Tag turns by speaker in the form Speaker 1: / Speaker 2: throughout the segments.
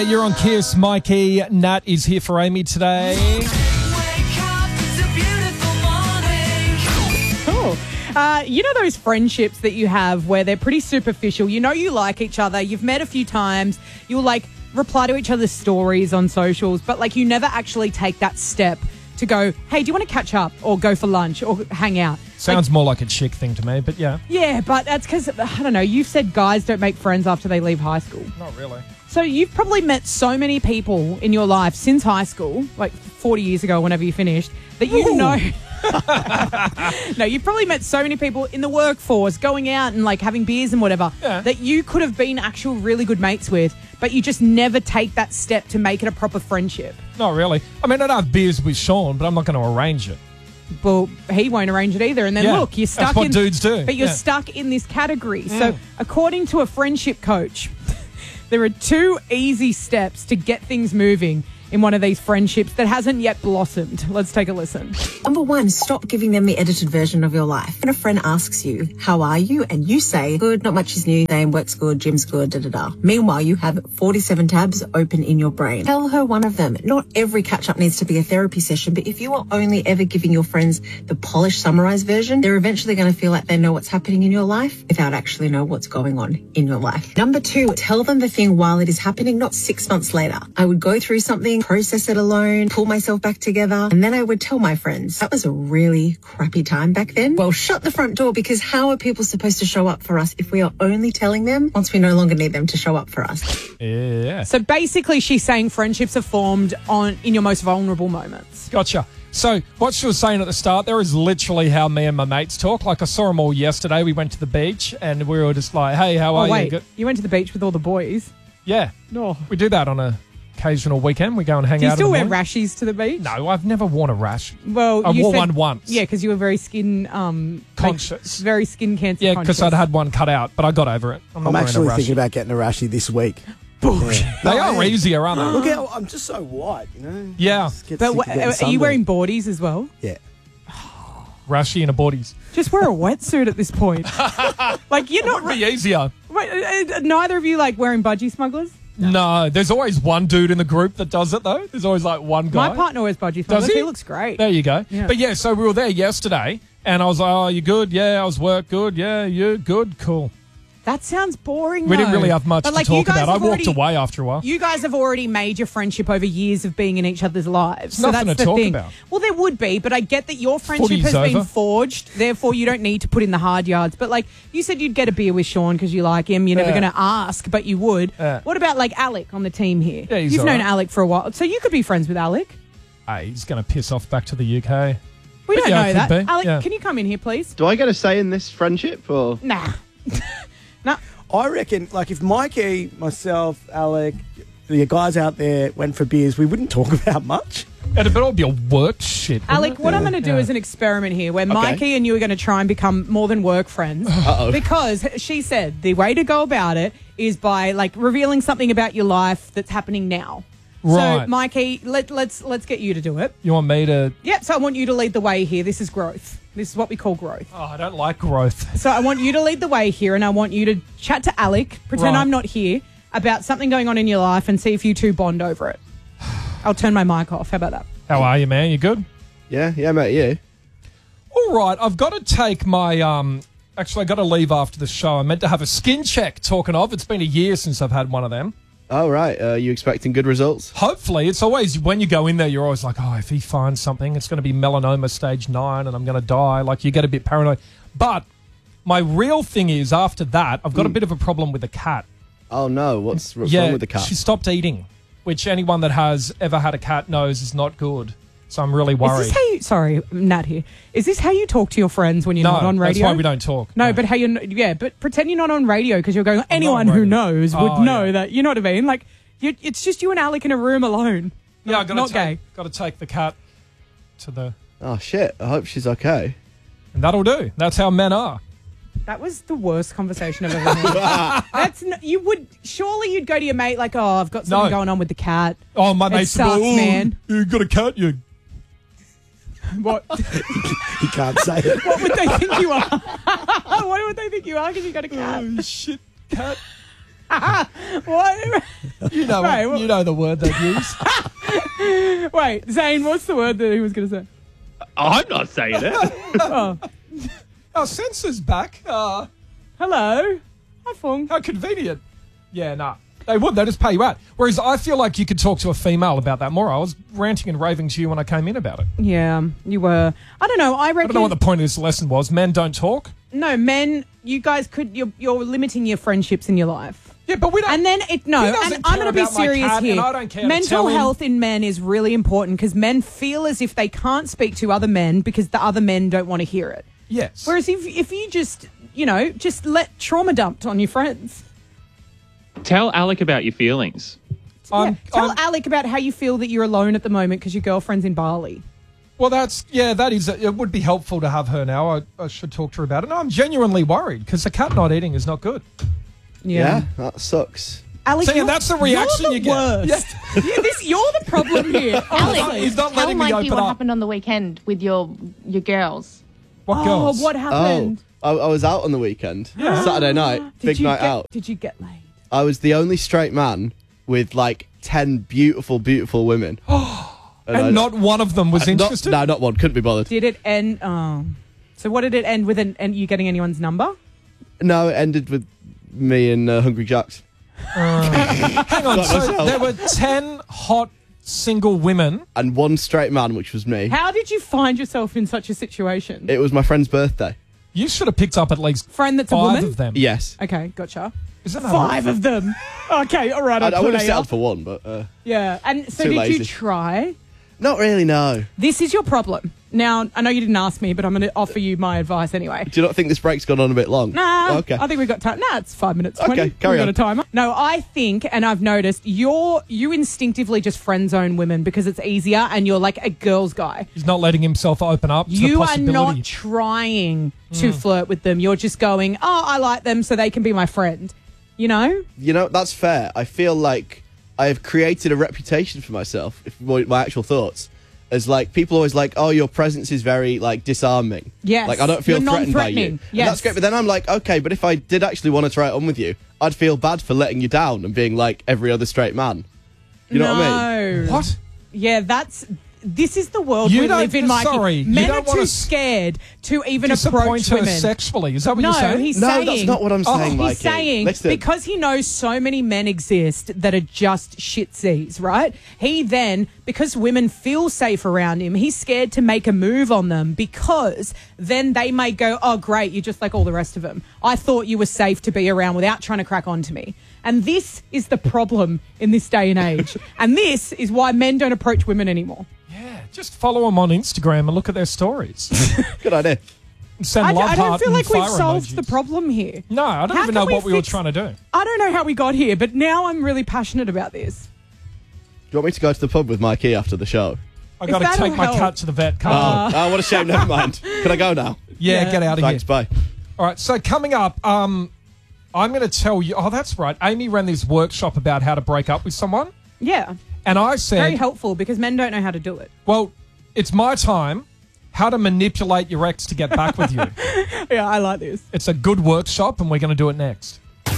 Speaker 1: You're on Kiss. Mikey, Nat is here for Amy today.
Speaker 2: Cool. You know those friendships that you have where they're pretty superficial. You know you like each other. You've met a few times. You'll reply to each other's stories on socials, but you never actually take that step to go, hey, do you want to catch up or go for lunch or hang out?
Speaker 1: Sounds more like a chick thing to me, but yeah.
Speaker 2: Yeah, but that's because, I don't know, you've said guys don't make friends after they leave high school.
Speaker 1: Not really.
Speaker 2: So you've probably met so many people in your life since high school, 40 years ago, whenever you finished, that you know... No, you've probably met so many people in the workforce, going out and having beers and whatever, that you could have been actual really good mates with, but you just never take that step to make it a proper friendship.
Speaker 1: Not really. I mean, I'd have beers with Sean, but I'm not going to arrange it.
Speaker 2: Well, he won't arrange it either. And then look, you're stuck
Speaker 1: that's what dudes do.
Speaker 2: But you're stuck in this category. So according to a friendship coach, there are 2 easy steps to get things moving in one of these friendships that hasn't yet blossomed. Let's take a listen.
Speaker 3: Number 1, stop giving them the edited version of your life. When a friend asks you, how are you? And you say, good, not much is new, same, work's good, gym's good, da-da-da. Meanwhile, you have 47 tabs open in your brain. Tell her one of them. Not every catch-up needs to be a therapy session, but if you are only ever giving your friends the polished, summarized version, they're eventually going to feel like they know what's happening in your life without actually know what's going on in your life. Number 2, tell them the thing while it is happening, not 6 months later. I would go through something, process it alone, pull myself back together, and then I would tell my friends. That was a really crappy time back then. Well, shut the front door, because how are people supposed to show up for us if we are only telling them once we no longer need them to show up for us?
Speaker 1: Yeah.
Speaker 2: So basically she's saying friendships are formed in your most vulnerable moments.
Speaker 1: Gotcha. So what she was saying at the start there is literally how me and my mates talk. I saw them all yesterday. We went to the beach and we were just like, hey, how are you?
Speaker 2: Wait, you went to the beach with all the boys?
Speaker 1: Yeah.
Speaker 2: No.
Speaker 1: We do that on a occasional weekend. We go and hang out.
Speaker 2: Do you still wear
Speaker 1: morning.
Speaker 2: rashies to the beach?
Speaker 1: No, I've never worn a rash.
Speaker 2: Well,
Speaker 1: I wore one once.
Speaker 2: Yeah, because you were very skin
Speaker 1: conscious.
Speaker 2: Very skin cancer
Speaker 1: Yeah,
Speaker 2: conscious.
Speaker 1: because I'd had one cut out, but I got over it. I'm
Speaker 4: actually thinking about getting a rashie this week.
Speaker 1: Bullshit. They are easier, aren't they?
Speaker 4: Look, I'm just so white, you know.
Speaker 1: Yeah.
Speaker 2: But are you wearing boardies as well?
Speaker 4: Yeah.
Speaker 1: Rashy and a boardies.
Speaker 2: Just wear a wetsuit at this point. You're not.
Speaker 1: It would be easier.
Speaker 2: Wait, neither of you wearing budgie smugglers?
Speaker 1: No, there's always one dude in the group that does it, though. There's always one guy.
Speaker 2: My partner wears budgie smugglers.
Speaker 1: Does he?
Speaker 2: He looks great.
Speaker 1: There you go.
Speaker 2: Yeah.
Speaker 1: But yeah, so we were there yesterday, and I was like, oh, you good? Yeah, I was work. Good. Yeah, you good? Cool.
Speaker 2: That sounds boring,
Speaker 1: We didn't really have much
Speaker 2: But,
Speaker 1: to talk about. I walked
Speaker 2: already,
Speaker 1: away after a while.
Speaker 2: You guys have already made your friendship over years of being in each other's lives. So
Speaker 1: Nothing
Speaker 2: that's
Speaker 1: to
Speaker 2: the
Speaker 1: talk
Speaker 2: thing.
Speaker 1: about.
Speaker 2: Well, there would be, but I get that your friendship
Speaker 1: Footy's
Speaker 2: has been
Speaker 1: over.
Speaker 2: forged, therefore you don't need to put in the hard yards. But you said you'd get a beer with Sean because you like him. You're never going to ask, but you would. What about Alec on the team here?
Speaker 1: Yeah, he's
Speaker 2: You've known
Speaker 1: alright.
Speaker 2: Alec for a while, so you could be friends with Alec.
Speaker 1: Hey, he's going to piss off back to the UK.
Speaker 2: We
Speaker 1: But
Speaker 2: don't
Speaker 1: yeah,
Speaker 2: know
Speaker 1: it
Speaker 2: that.
Speaker 1: could be.
Speaker 2: Alec,
Speaker 1: Yeah.
Speaker 2: can you come in here, please?
Speaker 5: Do I get a say in this friendship or?
Speaker 2: Nah. No.
Speaker 4: I reckon, if Mikey, myself, Alec, the guys out there went for beers, we wouldn't talk about much.
Speaker 1: It'd all be a work shit.
Speaker 2: Alec, what I'm going to do is an experiment here where Mikey and you are going to try and become more than work friends. Because she said the way to go about it is by revealing something about your life that's happening now.
Speaker 1: Right.
Speaker 2: So, Mikey, let's get you to do it.
Speaker 1: You want me to...
Speaker 2: Yep, so I want you to lead the way here. This is growth. This is what we call growth.
Speaker 1: Oh, I don't like growth.
Speaker 2: So I want you to lead the way here, and I want you to chat to Alec, pretend
Speaker 1: Right.
Speaker 2: I'm not here, about something going on in your life and see if you two bond over it. I'll turn my mic off. How about that?
Speaker 1: How are you, man? You good?
Speaker 5: Yeah, mate, you.
Speaker 1: All right, I've got to take my... Actually, I got to leave after the show. I meant to have a skin check, talking of. It's been a year since I've had one of them.
Speaker 5: Oh, right. Are you expecting good results?
Speaker 1: Hopefully. It's always, when you go in there, you're always like, oh, if he finds something, it's going to be melanoma stage 9 and I'm going to die. You get a bit paranoid. But my real thing is, after that, I've got a bit of a problem with the cat.
Speaker 5: Oh, no. What's wrong with the cat?
Speaker 1: She stopped eating, which anyone that has ever had a cat knows is not good. So I'm really worried.
Speaker 2: Is this how you... Sorry, Nat here. Is this how you talk to your friends when you're not on radio?
Speaker 1: That's why we don't talk.
Speaker 2: No, but how you... Yeah, but pretend you're not on radio because you're going... Anyone
Speaker 1: on
Speaker 2: who
Speaker 1: radio.
Speaker 2: knows would
Speaker 1: Oh,
Speaker 2: know
Speaker 1: yeah.
Speaker 2: that... You know what I mean? It's just you and Alec in a room alone.
Speaker 1: Yeah, I
Speaker 2: Not gay.
Speaker 1: Got to take the cat to the...
Speaker 5: Oh, shit. I hope she's okay.
Speaker 1: And that'll do. That's how men are.
Speaker 2: That was the worst conversation I've ever had. You would... Surely you'd go to your mate oh, I've got something going on with the cat.
Speaker 1: Oh, my
Speaker 2: It
Speaker 1: mate's
Speaker 2: sucks, man.
Speaker 1: You got a cat, you...
Speaker 2: What?
Speaker 4: He can't say it.
Speaker 2: What would they think you are? What would they think you are because you got a cat?
Speaker 1: Oh, shit, cat.
Speaker 2: What?
Speaker 1: You know,
Speaker 2: Right, well-
Speaker 1: you know the word they use.
Speaker 2: Wait, Zane, what's the word that he was going to say?
Speaker 6: I'm not saying it.
Speaker 1: Our sensor's back.
Speaker 2: Hello. Hi, Fung.
Speaker 1: How convenient. Yeah, nah. They would. They just pay you out. Whereas I feel like you could talk to a female about that more. I was ranting and raving to you when I came in about it.
Speaker 2: Yeah, you were. I don't know. I
Speaker 1: I
Speaker 2: reckon.
Speaker 1: don't know what the point of this lesson was. Men don't talk.
Speaker 2: No, men, you guys could. You're limiting your friendships in your life.
Speaker 1: Yeah, but we don't.
Speaker 2: And then
Speaker 1: He
Speaker 2: and
Speaker 1: doesn't
Speaker 2: I'm
Speaker 1: care
Speaker 2: going to be
Speaker 1: about my
Speaker 2: serious
Speaker 1: cat,
Speaker 2: here.
Speaker 1: and I don't care to tell
Speaker 2: Mental
Speaker 1: him.
Speaker 2: health in men is really important because men feel as if they can't speak to other men because the other men don't want to hear it.
Speaker 1: Yes.
Speaker 2: Whereas if you just let trauma dumped on your friends.
Speaker 6: Tell Alec about your feelings.
Speaker 2: Tell Alec about how you feel that you're alone at the moment because your girlfriend's in Bali.
Speaker 1: Well, that is. It would be helpful to have her now. I should talk to her about it. No, I'm genuinely worried because the cat not eating is not good.
Speaker 5: Yeah, that sucks.
Speaker 2: Alex,
Speaker 1: See, and that's the reaction
Speaker 2: you're
Speaker 1: you
Speaker 2: the
Speaker 1: get.
Speaker 2: worst. You're the problem here. honestly.
Speaker 1: He's not
Speaker 7: Tell
Speaker 1: letting me
Speaker 7: Mikey
Speaker 1: open
Speaker 7: what
Speaker 1: up.
Speaker 7: happened on the weekend with your girls.
Speaker 1: What girls?
Speaker 2: What happened?
Speaker 5: I was out on the weekend. Saturday night, big night out.
Speaker 2: Did you get laid?
Speaker 5: I was the only straight man with like 10 beautiful, beautiful women.
Speaker 1: And not one of them was interested?
Speaker 5: Not one. Couldn't be bothered.
Speaker 2: Did it end? So what did it end with? And you getting anyone's number?
Speaker 5: No, it ended with me and Hungry Jacks.
Speaker 1: Hang on.
Speaker 5: Got
Speaker 1: So
Speaker 5: myself.
Speaker 1: there were 10 hot single women.
Speaker 5: And one straight man, which was me.
Speaker 2: How did you find yourself in such a situation?
Speaker 5: It was my friend's birthday.
Speaker 1: You should have picked up at least
Speaker 2: Friend that's a
Speaker 1: 5
Speaker 2: woman?
Speaker 1: of them.
Speaker 5: Yes.
Speaker 2: Okay, gotcha.
Speaker 1: Is that not
Speaker 2: 5 of them. Okay, all right.
Speaker 5: I would have
Speaker 2: put
Speaker 5: settled
Speaker 2: A
Speaker 5: for one, but
Speaker 2: Yeah, and so
Speaker 5: Too
Speaker 2: did you
Speaker 5: lazy.
Speaker 2: try?
Speaker 5: not really, no.
Speaker 2: This is your problem. Now, I know you didn't ask me, but I'm going to offer you my advice anyway.
Speaker 5: Do you not think this break's gone on a bit long?
Speaker 2: Nah,
Speaker 5: Okay.
Speaker 2: I think we've got time. Nah, it's 5 minutes. 20.
Speaker 5: Okay, carry
Speaker 2: We've got
Speaker 5: on.
Speaker 2: a timer. No, I think, and I've noticed, you instinctively just friend zone women because it's easier, and you're like a girl's guy.
Speaker 1: He's not letting himself open up to the
Speaker 2: You are
Speaker 1: possibility.
Speaker 2: not trying to flirt with them. You're just going, oh, I like them, so they can be my friend. You know?
Speaker 5: You know, that's fair. I feel like I have created a reputation for myself, if my actual thoughts, as like people always like, oh, your presence is very like disarming.
Speaker 2: Yes.
Speaker 5: Like I don't feel
Speaker 2: You're
Speaker 5: threatened by you.
Speaker 2: non-threatening.
Speaker 5: And
Speaker 2: Yes.
Speaker 5: that's great. But then I'm like, okay, but if I did actually want to try it on with you, I'd feel bad for letting you down and being like every other straight man. You know what I mean?
Speaker 1: What?
Speaker 2: Yeah, this is the world
Speaker 1: You
Speaker 2: we
Speaker 1: don't-
Speaker 2: live in, Mikey.
Speaker 1: sorry, you
Speaker 2: Men
Speaker 1: don't
Speaker 2: are
Speaker 1: wanna
Speaker 2: too scared to even approach
Speaker 1: Disappoint her
Speaker 2: women.
Speaker 1: sexually. Is that what
Speaker 2: No,
Speaker 1: you're saying?
Speaker 2: he's
Speaker 5: No,
Speaker 2: saying.
Speaker 5: that's not what I'm saying, Mikey.
Speaker 2: He's saying
Speaker 5: Listen.
Speaker 2: because he knows so many men exist that are just shitsies, right? He then, because women feel safe around him, he's scared to make a move on them because then they may go, oh, great, you're just like all the rest of them. I thought you were safe to be around without trying to crack onto me. And this is the problem in this day and age. And this is why men don't approach women anymore.
Speaker 1: Yeah, just follow them on Instagram and look at their stories.
Speaker 5: Good idea.
Speaker 1: Send
Speaker 2: I
Speaker 1: love
Speaker 2: don't
Speaker 1: heart
Speaker 2: feel
Speaker 1: and
Speaker 2: like we've
Speaker 1: fire
Speaker 2: solved
Speaker 1: emojis.
Speaker 2: the problem here.
Speaker 1: No, I don't
Speaker 2: How
Speaker 1: even
Speaker 2: can
Speaker 1: know
Speaker 2: we
Speaker 1: what we were
Speaker 2: fix-
Speaker 1: trying to do.
Speaker 2: I don't know how we got here, but now I'm really passionate about this.
Speaker 5: Do you want me to go to the pub with Mikey after the show?
Speaker 1: I got to
Speaker 2: that'll
Speaker 1: take my
Speaker 2: help.
Speaker 1: cat to the vet. Can't I?
Speaker 5: Oh, what a shame. Never mind. Can I go now?
Speaker 1: Yeah,
Speaker 2: Yeah.
Speaker 1: get out of
Speaker 5: Thanks.
Speaker 1: here.
Speaker 5: Bye.
Speaker 1: All right, so coming up, I'm going to tell you. Oh, that's right. Amy ran this workshop about how to break up with someone,
Speaker 2: Yeah.
Speaker 1: and I said,
Speaker 2: Very helpful because men don't know how to do it.
Speaker 1: "Well, it's my time. How to manipulate your ex to get back with you."
Speaker 2: Yeah, I like this.
Speaker 1: It's a good workshop, and we're going to do it next.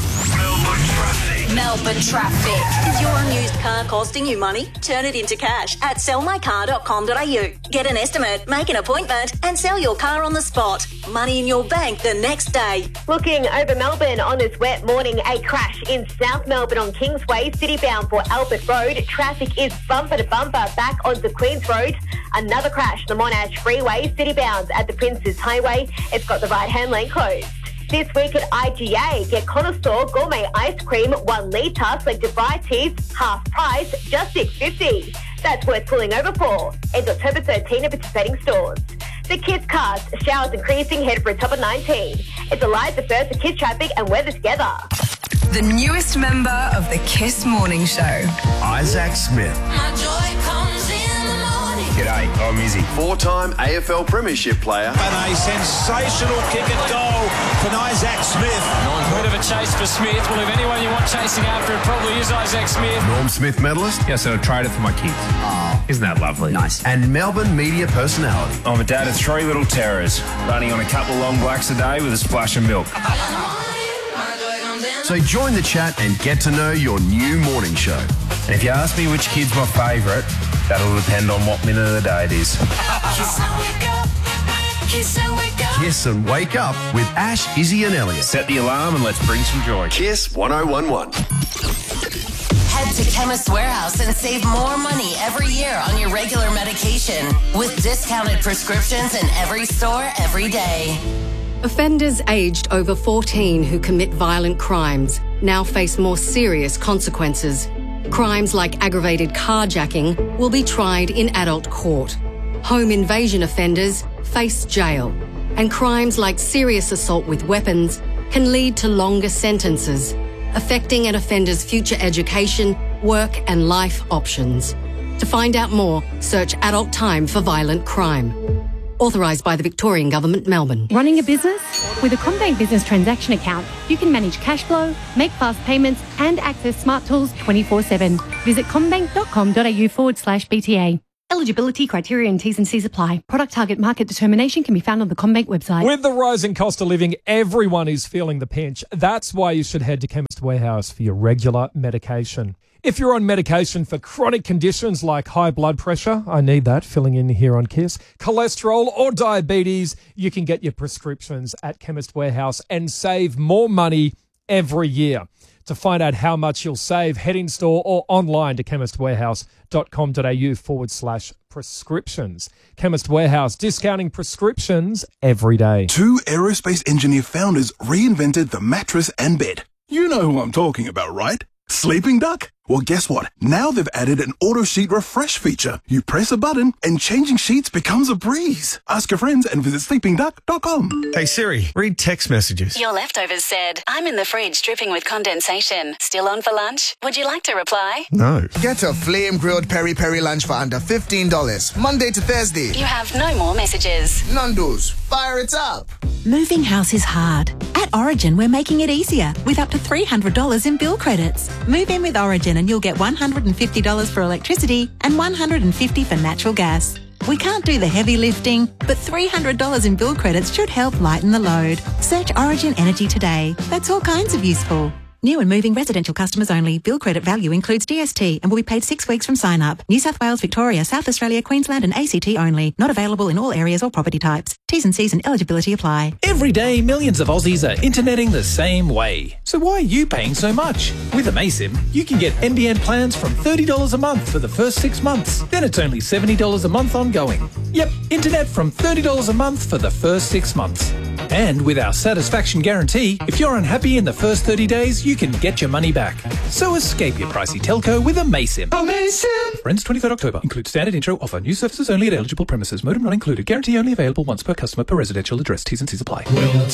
Speaker 8: Melbourne Traffic. Is your unused car costing you money? Turn it into cash at sellmycar.com.au. Get an estimate, make an appointment, and sell your car on the spot. Money in your bank the next day.
Speaker 9: Looking over Melbourne on this wet morning, a crash in South Melbourne on Kingsway, city bound for Albert Road. Traffic is bumper to bumper back onto Queens Road. Another crash, the Monash Freeway, city bound at the Princes Highway. It's got the right-hand lane closed. This week at IGA, get Connoisseur Gourmet Ice Cream 1 litre, selected varieties, half price, just $6.50. That's worth pulling over for. Ends October 13 at participating stores. The Kids Cast, showers increasing, headed for a top of 19. It's a live the first of kids traffic and weather together.
Speaker 10: The newest member of the Kiss Morning Show.
Speaker 11: Isaac Smith.
Speaker 8: My joy comes in the morning.
Speaker 11: G'day, I'm Izzy. 4-time AFL Premiership player.
Speaker 12: And a sensational kick at goal from Isaac Smith.
Speaker 13: Bit of a chase for Smith. Well, if anyone you want chasing after, it probably is Isaac Smith.
Speaker 11: Norm Smith medalist.
Speaker 14: Yes, I'll trade it for my kids.
Speaker 11: Oh,
Speaker 14: Isn't that lovely?
Speaker 11: nice. And Melbourne media personality.
Speaker 14: I'm a dad of 3 little terrors, running on a couple of long blacks a day with a splash of milk.
Speaker 11: So So join the chat and get to know your new morning show.
Speaker 14: And if you ask me which kid's my favourite, that'll depend on what minute of the day it is.
Speaker 11: Kiss and Wake Up with Ash, Izzy and Elliot.
Speaker 14: Set the alarm and let's bring some joy.
Speaker 11: Kiss 1011.
Speaker 15: Head to Chemist Warehouse and save more money every year on your regular medication with discounted prescriptions in every store every day.
Speaker 16: Offenders aged over 14 who commit violent crimes now face more serious consequences. Crimes like aggravated carjacking will be tried in adult court. Home invasion offenders face jail. And crimes like serious assault with weapons can lead to longer sentences, affecting an offender's future education, work and life options. To find out more, search Adult Time for Violent Crime. Authorised by the Victorian Government, Melbourne.
Speaker 17: Running a business? With a CommBank Business Transaction Account, you can manage cash flow, make fast payments and access smart tools 24/7. Visit commbank.com.au/BTA. Eligibility criteria and T's and C's apply. Product target market determination can be found on the CommBank website.
Speaker 1: With the rising cost of living, everyone is feeling the pinch. That's why you should head to Chemist Warehouse for your regular medication. If you're on medication for chronic conditions like high blood pressure, I need that, filling in here on KISS, cholesterol or diabetes, you can get your prescriptions at Chemist Warehouse and save more money every year. To find out how much you'll save, head in store or online to chemistwarehouse.com.au/prescriptions. Chemist Warehouse, discounting prescriptions every day.
Speaker 18: 2 aerospace engineer founders reinvented the mattress and bed. You know who I'm talking about, right? Sleeping Duck? Well, guess what? Now they've added an auto sheet refresh feature. You press a button and changing sheets becomes a breeze. Ask your friends and visit sleepingduck.com.
Speaker 19: Hey Siri, read text messages.
Speaker 20: Your leftovers said, I'm in the fridge dripping with condensation. Still on for lunch? Would you like to reply?
Speaker 19: No.
Speaker 21: Get a flame grilled peri peri lunch for under $15. Monday to Thursday.
Speaker 20: You have no more messages.
Speaker 21: Nando's, fire it up.
Speaker 22: Moving house is hard. At Origin, we're making it easier with up to $300 in bill credits. Move in with Origin and you'll get $150 for electricity and $150 for natural gas. We can't do the heavy lifting, but $300 in bill credits should help lighten the load. Search Origin Energy today. That's all kinds of useful. New and moving residential customers only. Bill credit value includes GST and will be paid 6 weeks from sign up. New South Wales, Victoria, South Australia, Queensland and ACT only. Not available in all areas or property types. T's and C's and eligibility apply.
Speaker 23: Every day, millions of Aussies are interneting the same way. So why are you paying so much? With Amaysim, you can get NBN plans from $30 a month for the first 6 months. Then it's only $70 a month ongoing. Yep, internet from $30 a month for the first 6 months. And with our satisfaction guarantee, if you're unhappy in the first 30 days, you can get your money back. So escape your pricey telco with Amaysim. Amaysim! Friends, 23rd October. Includes standard intro offer. New services only at eligible premises. Modem not included. Guarantee only available once per customer per residential address. T's and C's apply.